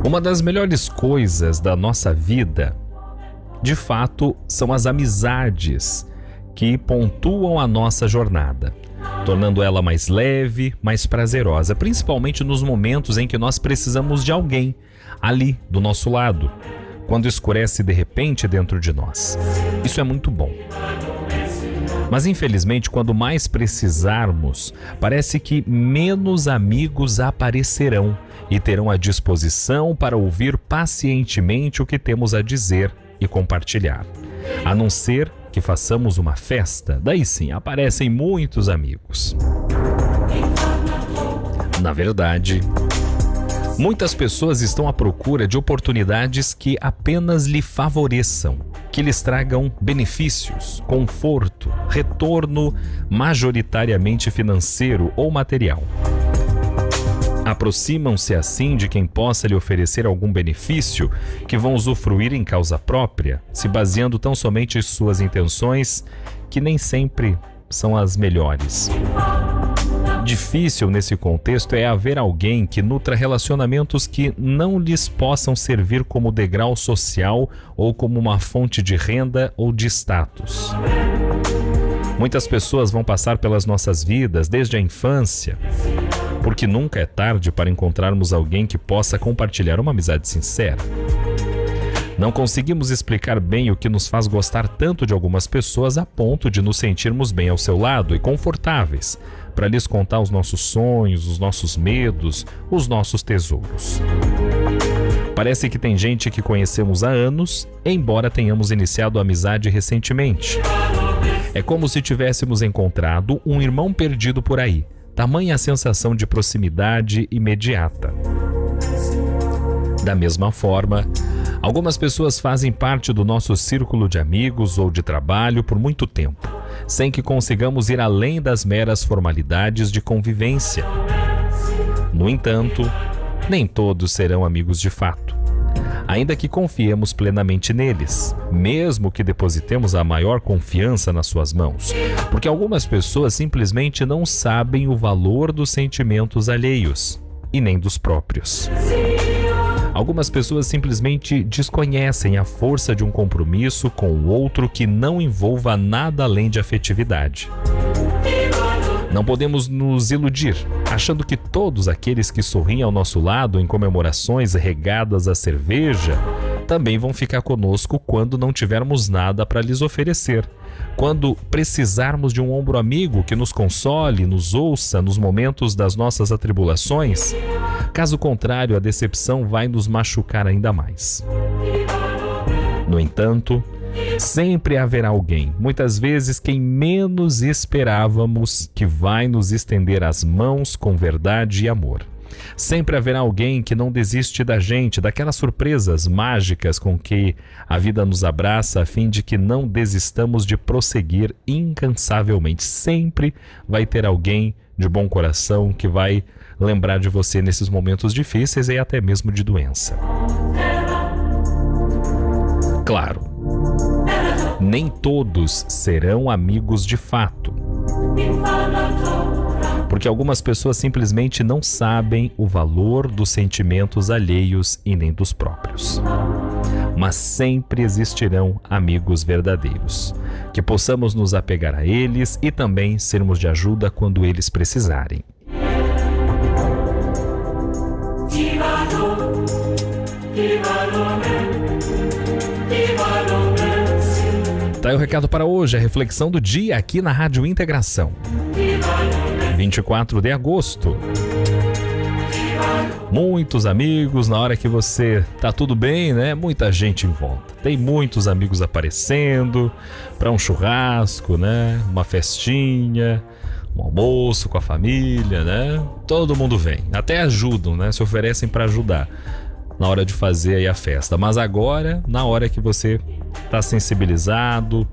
Uma das melhores coisas da nossa vida, de fato, são as amizades que pontuam a nossa jornada, tornando ela mais leve, mais prazerosa, principalmente nos momentos em que nós precisamos de alguém ali do nosso lado, quando escurece de repente dentro de nós. Isso é muito bom. Mas infelizmente, quando mais precisarmos, parece que menos amigos aparecerão e terão a disposição para ouvir pacientemente o que temos a dizer e compartilhar. A não ser que façamos uma festa, daí sim aparecem muitos amigos. Na verdade, muitas pessoas estão à procura de oportunidades que apenas lhe favoreçam, que lhes tragam benefícios, conforto, retorno majoritariamente financeiro ou material. Aproximam-se assim de quem possa lhe oferecer algum benefício que vão usufruir em causa própria, se baseando tão somente em suas intenções, que nem sempre são as melhores. Difícil nesse contexto é haver alguém que nutra relacionamentos que não lhes possam servir como degrau social ou como uma fonte de renda ou de status. Muitas pessoas vão passar pelas nossas vidas desde a infância, porque nunca é tarde para encontrarmos alguém que possa compartilhar uma amizade sincera. Não conseguimos explicar bem o que nos faz gostar tanto de algumas pessoas a ponto de nos sentirmos bem ao seu lado e confortáveis para lhes contar os nossos sonhos, os nossos medos, os nossos tesouros. Parece que tem gente que conhecemos há anos, embora tenhamos iniciado a amizade recentemente. É como se tivéssemos encontrado um irmão perdido por aí. Tamanha a sensação de proximidade imediata. Da mesma forma, algumas pessoas fazem parte do nosso círculo de amigos ou de trabalho por muito tempo, sem que consigamos ir além das meras formalidades de convivência. No entanto, nem todos serão amigos de fato, ainda que confiemos plenamente neles, mesmo que depositemos a maior confiança nas suas mãos, porque algumas pessoas simplesmente não sabem o valor dos sentimentos alheios e nem dos próprios. Algumas pessoas simplesmente desconhecem a força de um compromisso com o outro que não envolva nada além de afetividade. Não podemos nos iludir, achando que todos aqueles que sorriem ao nosso lado em comemorações regadas a cerveja também vão ficar conosco quando não tivermos nada para lhes oferecer. Quando precisarmos de um ombro amigo que nos console, nos ouça nos momentos das nossas atribulações, caso contrário, a decepção vai nos machucar ainda mais. No entanto, sempre haverá alguém, muitas vezes quem menos esperávamos, que vai nos estender as mãos com verdade e amor. Sempre haverá alguém que não desiste da gente, daquelas surpresas mágicas com que a vida nos abraça, a fim de que não desistamos de prosseguir incansavelmente. Sempre vai ter alguém de bom coração que vai lembrar de você nesses momentos difíceis e até mesmo de doença. Claro, nem todos serão amigos de fato, porque algumas pessoas simplesmente não sabem o valor dos sentimentos alheios e nem dos próprios. Mas sempre existirão amigos verdadeiros, que possamos nos apegar a eles e também sermos de ajuda quando eles precisarem. Tá aí o recado para hoje, a reflexão do dia aqui na Rádio Integração. 24 de agosto. Muitos amigos, na hora que você tá tudo bem, né? Muita gente em volta. Tem muitos amigos aparecendo para um churrasco, né? Uma festinha, um almoço com a família, né? Todo mundo vem, até ajudam, né? Se oferecem para ajudar na hora de fazer aí a festa. Mas agora, na hora que você tá sensibilizado,